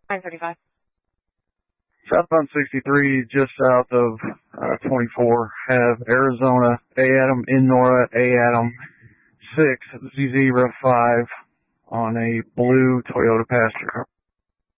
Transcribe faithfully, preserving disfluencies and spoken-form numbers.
nine thirty-five. Southbound sixty-three, just south of uh, twenty-four, have Arizona, A Adam, in Nora, A Adam, six, Z zero five on a blue Toyota Passenger car.